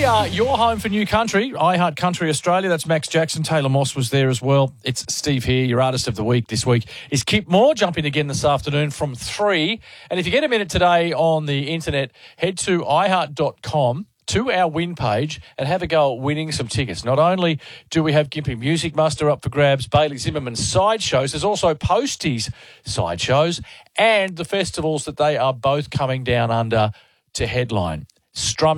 We are your home for new country, iHeart Country Australia. That's Max Jackson. Taylor Moss was there as well. It's Steve here. Your artist of the week this week is Kip Moore, jumping again this afternoon from 3. And if you get a minute today on the internet, head to iHeart.com to our win page and have a go at winning some tickets. Not only do we have Gympie Music Muster up for grabs, Bailey Zimmerman's side shows, there's also Postie's side shows and the festivals that they are both coming down under to headline. Strumming